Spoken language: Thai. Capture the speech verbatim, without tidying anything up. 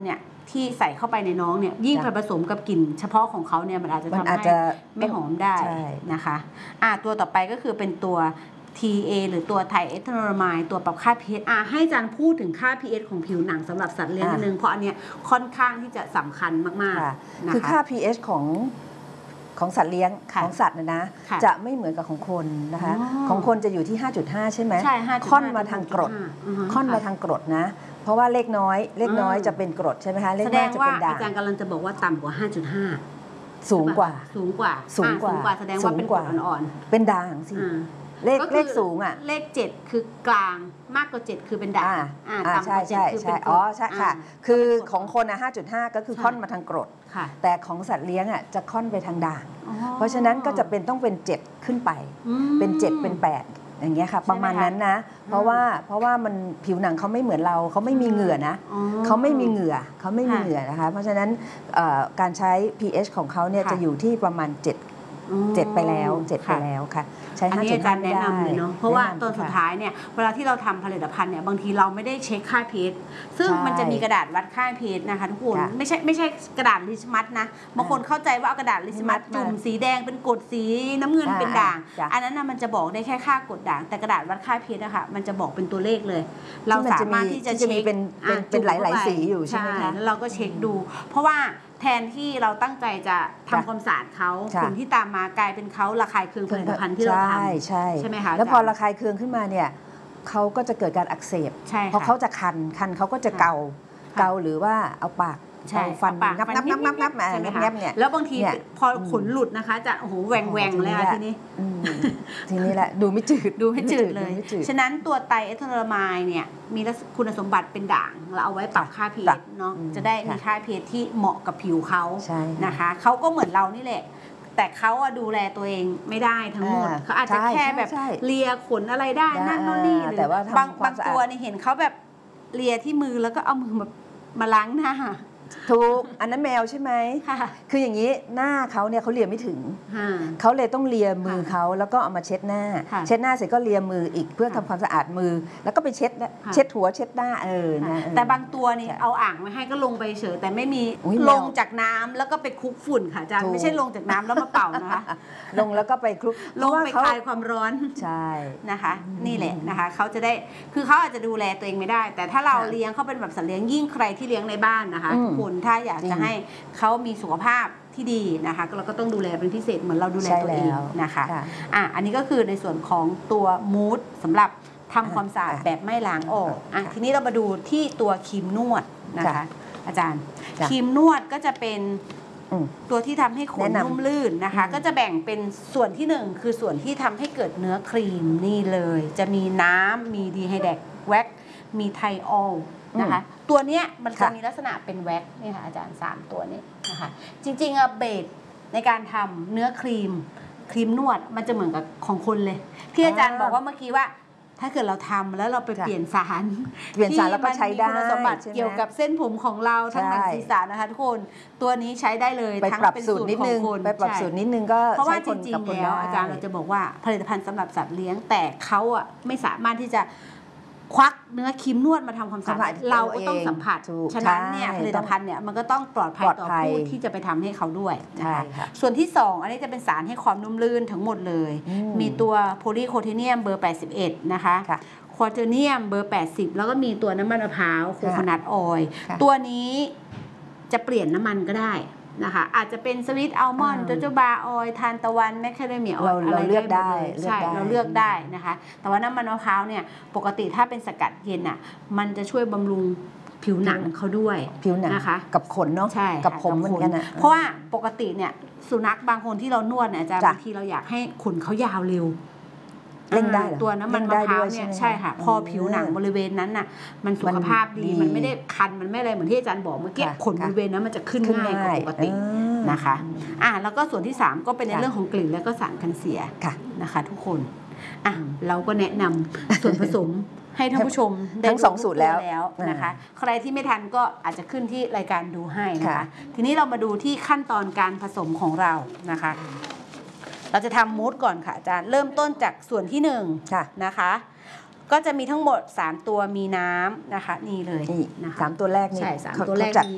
เนี่ยที่ใส่เข้าไปในน้องเนี่ยยิ่งไปผสมกับกลิ่นเฉพาะของเขาเนี่ยมันอาจจะทำให้ไม่หอมได้นะคะอ่าตัวต่อไปก็คือเป็นตัว ที เอ หรือตัวไทเอทานอลามายตัวปรับค่า พี เอช อ่ะให้อาจารย์พูดถึงค่า พี เอช ของผิวหนังสำหรับสัตว์เลี้ยงนิดนึงเพราะอันเนี้ยค่อนข้างที่จะสำคัญมากๆนะคะคือค่า พี เอช ของของสัตว์เลี้ยงของสัตว์นะนะจะไม่เหมือนกับของคนนะคะของคนจะอยู่ที่ ห้าจุดห้า ใช่ไหมใช่ค่อนมาทางกรดค่อนมาทางกรดนะเพราะว่าเลขน้อยเลขน้อยจะเป็นกรดใช่ไหมคะเลขมากจะเป็นด่างอาจารย์กำลังจะบอกว่าต่ำกว่า ห้าจุดห้าสูงกว่าสูงกว่าสูงกว่าแสดงว่าเป็นกรดอ่อนๆเป็นด่างสิเลขเลขสูงอ่ะเลขเจ็ดคือกลางมากกว่าเจ็ดคือเป็นด่างอ่าใช่ใช่ใช่อ๋อใช่ค่ะคือของคนอ่ะ ห้าจุดห้า ก็คือค่อนมาทางกรดแต่ของสัตว์เลี้ยงอ่ะจะค่อนไปทางด่างเพราะฉะนั้นก็จะเป็นต้องเป็นเจ็ดขึ้นไปเป็นเจ็ดเป็นแปดอย่างเงี้ยค่ะประมาณนั้นนะเพราะว่าเพราะว่ามันผิวหนังเขาไม่เหมือนเราเขาไม่มีเหงื่อนะเขาไม่มีเหงื่อเขาไม่มีเหงื่อนะคะเพราะฉะนั้นการใช้ พี เอช ของเขาเนี่ยจะอยู่ที่ประมาณเจ็ดเจ็ดไปแล้วเจ็ดไปแล้วค่ะใช้ห้าจุดห้า แนะนำเลยเนาะเพราะว่าตอนสุดท้ายเนี่ยเวลาที่เราทำผลิตภัณฑ์เนี่ยบางทีเราไม่ได้เช็คค่า พี เอช ซึ่งมันจะมีกระดาษวัดค่า พี เอช นะคะทุกคนไม่ใช่ไม่ใช่กระดาษลิชมัสนะบางคนเข้าใจว่าเอากระดาษลิชมัสจุ่มสีแดงเป็นกรดสีน้ำเงินเป็นด่างอันนั้นนะมันจะบอกได้แค่ค่ากรดด่างแต่กระดาษวัดค่า พี เอช นะคะมันจะบอกเป็นตัวเลขเลยเราสามารถที่จะเช็คเป็นเป็นหลายๆสีอยู่ใช่ไหมคะแล้วเราก็เช็คดูเพราะว่าแทนที่เราตั้งใจจะทำความสะอาดเขาผลที่ตามมากลายเป็นเขาระคายเคืองผลิตภัณฑ์ที่เราทำใช่ใช่ไหมคะแล้วพอระคายเคืองขึ้นมาเนี่ยเขาก็จะเกิดการอักเสบเพราะเขาจะคันคันเขาก็จะเกาเกาหรือว่าเอาปากฟันงับงับงับงับงับมางับเนี่ยแล้วบางทีพอขนหลุดนะคะจะโอ้โหแหว่งแหว่งเลยทีนี้ทีนี้แหละดูไม่จืดดูไม่จืดเลยฉะนั้นตัวไตรเอทานอลามายเนี่ยมีคุณสมบัติเป็นด่างเราเอาไว้ปรับค่า พี เอช เนาะจะได้มีค่า พี เอช ที่เหมาะกับผิวเขานะคะเขาก็เหมือนเรานี่แหละแต่เขาดูแลตัวเองไม่ได้ทั้งหมดเขาอาจจะแค่แบบเลียขนอะไรได้นั่นโน่นนี่หรือบางบางตัวนี่เห็นเขาแบบเลียที่มือแล้วก็เอามือแบบมาล้างหน้าถูกอันนั้นแมวใช่ไหมคืออย่างนี้หน้าเขาเนี่ยเขาเลียไม่ถึงเขาเลยต้องเลียมือเขาแล้วก็เอามาเช็ดหน้าเช็ดหน้าเสร็จก็เลียมืออีกเพื่อทำความสะอาดมือแล้วก็ไปเช็ดเช็ดหัวเช็ดหน้าเออนะแต่บางตัวนี่เอาอ่างไว้ให้ก็ลงไปเฉยแต่ไม่มีลงจากน้ำแล้วก็ไปคลุกฝุ่นค่ะอาจารย์ไม่ใช่ลงจากน้ำแล้วมาเป่านะคะลงแล้วก็ไปคลุกลงไปคลายความร้อนใช่นะคะนี่แหละนะคะเขาจะได้คือเขาอาจจะดูแลตัวเองไม่ได้แต่ถ้าเราเลี้ยงเขาเป็นแบบสัตว์เลี้ยงยิ่งใครที่เลี้ยงในบ้านนะคะคุณถ้าอยากจะให้เขามีสุขภาพที่ดีนะคะเราก็ต้องดูแลเป็นพิเศษเหมือนเราดูแลตัวเองนะคะอ่ะอันนี้ก็คือในส่วนของตัวมูสสำหรับทำความสะอาดแบบไม่ล้างออกอ่ะทีนี้เรามาดูที่ตัวครีมนวดนะคะอาจารย์ครีมนวดก็จะเป็นตัวที่ทำให้ขนนุ่มลื่นนะคะก็จะแบ่งเป็นส่วนที่หนึ่งคือส่วนที่ทำให้เกิดเนื้อครีมนี่เลยจะมีน้ำมีดีไฮแดกแว็กมีไทออลนะคะตัวนี้มันจะมีลักษณะเป็นแว็กนี่ค่ะอาจารย์สามตัวนี้นะคะจริงๆอะเบสในการทำเนื้อครีมครีมนวดมันจะเหมือนกับของคนเลยที่อาจารย์บอกว่าเมื่อกี้ว่าถ้าเกิดเราทำแล้วเราไปเปลี่ยนสารเปลี่ยนสารแล้วก็ใช้ได้คุณสมบัติเกี่ยวกับเส้นผมของเราทั้งหนังศีรษะนะคะทุกคนตัวนี้ใช้ได้เลยทั้งเป็นสูตรของคนไปปรับสูตรนิดนึงก็เพราะว่าจริงๆแล้วอาจารย์เราจะบอกว่าผลิตภัณฑ์สำหรับสัตว์เลี้ยงแต่เขาอะไม่สามารถที่จะควักเนื้อครีมนวดมาทำความสะอาดเราก็ต้องสัมผัสฉะนั้นเนี่ยผลิตภัณฑ์เนี่ยมันก็ต้องปลอดภัยต่อผู้ที่จะไปทำให้เขาด้วยนะคะส่วนที่สองอันนี้จะเป็นสารให้ความนุ่มลื่นทั้งหมดเลยมีตัวโพลีโคทิเนียมเบอร์แปดสิบเอ็ดนะคะควอเทเนียมเบอร์แปดสิบแล้วก็มีตัวน้ำมันมะพร้าวโคโคนัทออยล์ตัวนี้จะเปลี่ยนน้ำมันก็ได้นะคะอาจจะเป็นสวิตอัลมอนด์โจโจบาออยล์ทานตะวันแมคคาเดเมียออยล์อะไรเลือกได้ใช่เราเลือกได้นะคะแต่ว่าน้ำมันมะพร้าวเนี่ยปกติถ้าเป็นสกัดเย็นอ่ะมันจะช่วยบำรุงผิวหนังเขาด้วยผิวหนังนะคะกับขนเนาะใช่กับผมเหมือนกันอ่ะเพราะว่าปกติเนี่ยสุนัขบางคนที่เรานวดเนี่ยจะบางทีเราอยากให้ขนเขายาวเร็วเร่งได้ตัวน้ำมันมะพร้าวเนี่ยใช่ค่ะพอผิวหนังบริเวณนั้นน่ะมันสุขภาพดีมันไม่ได้คันมันไม่อะไรเหมือนที่อาจารย์บอกเมื่อกี้ขนบริเวณนั้นมันจะขึ้นง่ายกว่าปกตินะคะอ่ะแล้วก็ส่วนที่สามก็เป็นในเรื่องของกลิ่นและก็สารกันเสียนะคะทุกคนอ่ะเราก็แนะนำส่วนผสมให้ท่านผู้ชมทั้งสองสูตรแล้วนะคะใครที่ไม่ทันก็อาจจะขึ้นที่รายการดูให้นะคะทีนี้เรามาดูที่ขั้นตอนการผสมของเรานะคะเราจะทำมูสก่อนค่ะอาจารย์เริ่มต้นจากส่วนที่หนึ่งนะคะก็จะมีทั้งหมดสามตัวมีน้ำนะคะนี่เลยนะคะสามตัวแรกนี่ใช่สามตัวแรกนี้